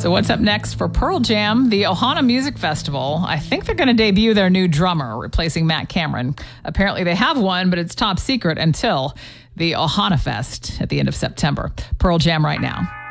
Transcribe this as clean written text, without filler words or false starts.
So what's up next for Pearl Jam? The Ohana Music Festival. I think they're going to debut their new drummer, replacing Matt Cameron. Apparently they have one, but it's top secret until the Ohana Fest at the end of September. Pearl Jam right now.